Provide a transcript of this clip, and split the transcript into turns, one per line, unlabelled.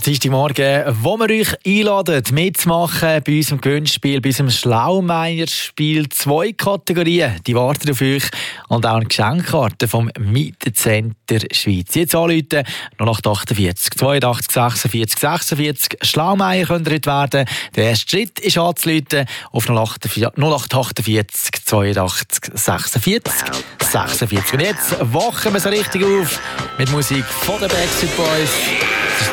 Dienstagmorgen, wo wir euch einladen, mitzumachen bei unserem Gewinnspiel, bei unserem Schlaumeierspiel. 2 Kategorien, die warten auf euch und auch eine Geschenkkarte vom Mietencenter Schweiz. Jetzt anrufen 0848 82 46 46. Schlaumeier könnt ihr heute werden. Der erste Schritt ist anzurufen auf 0848 82 46 46. Und jetzt wachen wir so richtig auf mit Musik von den Backstreet Boys.